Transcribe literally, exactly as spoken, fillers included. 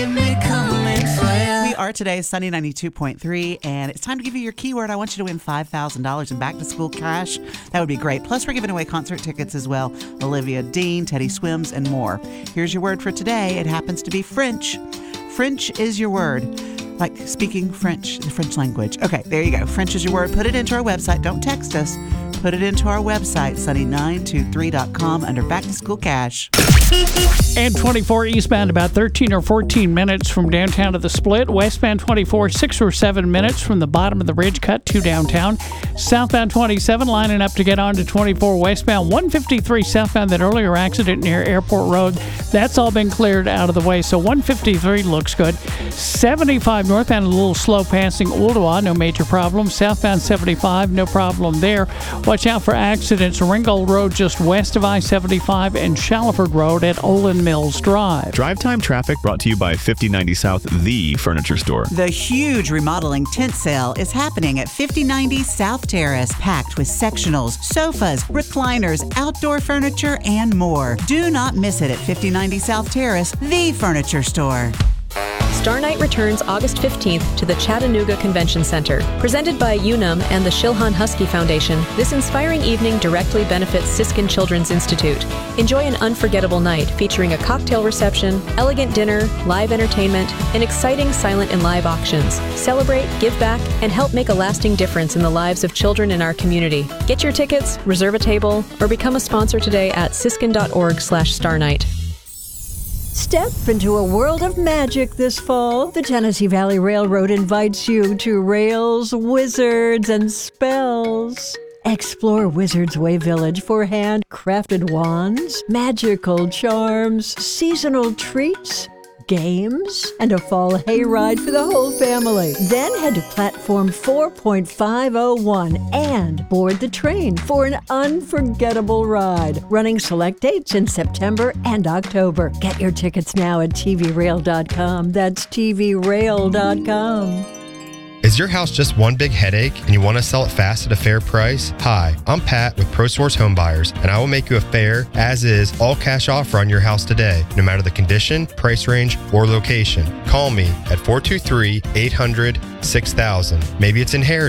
We are today's Sunny ninety-two point three, and it's time to give you your keyword. I want you to win five thousand dollars in back-to-school cash. That would be great. Plus, we're giving away concert tickets as well. Olivia Dean, Teddy Swims, and more. Here's your word for today. It happens to be French. French is your word. Like speaking French, the French language. Okay, there you go. French is your word. Put it into our website. Don't text us. Put it into our website, sunny nine two three dot com, under Back to School Cash. And twenty-four eastbound, about thirteen or fourteen minutes from downtown to the Split. Westbound twenty-four, six or seven minutes from the bottom of the Ridge Cut to downtown. Southbound twenty-seven, lining up to get on to twenty-four westbound. one fifty-three southbound, that earlier accident near Airport Road. That's all been cleared out of the way, so one fifty-three looks good. seventy-five northbound, a little slow passing Ooltewah, no major problem. Southbound seventy-five, no problem there. Watch out for accidents. Ringgold Road just west of I seventy-five and Shallowford Road at Olin Mills Drive. Drive Time Traffic brought to you by fifty ninety South, the furniture store. The huge remodeling tent sale is happening at fifty ninety South Terrace, packed with sectionals, sofas, recliners, outdoor furniture, and more. Do not miss it at fifty ninety South Terrace, the furniture store. Star Night returns August fifteenth to the Chattanooga Convention Center. Presented by Unum and the Shilhan Husky Foundation, this inspiring evening directly benefits Siskin Children's Institute. Enjoy an unforgettable night featuring a cocktail reception, elegant dinner, live entertainment, and exciting silent and live auctions. Celebrate, give back, and help make a lasting difference in the lives of children in our community. Get your tickets, reserve a table, or become a sponsor today at siskin.org slash starnight. Step into a world of magic this fall. The Tennessee Valley Railroad invites you to Rails, Wizards, and Spells. Explore Wizards Way Village for handcrafted wands, magical charms, seasonal treats, games, and a fall hayride for the whole family. Then head to platform four point five oh one and board the train for an unforgettable ride. Running select dates in September and October. Get your tickets now at T V rail dot com. That's T V rail dot com. Is your house just one big headache and you want to sell it fast at a fair price? Hi, I'm Pat with ProSource Home Buyers, and I will make you a fair, as-is, all-cash offer on your house today, no matter the condition, price range, or location. Call me at four two three, eight hundred, six thousand. Maybe it's inherited.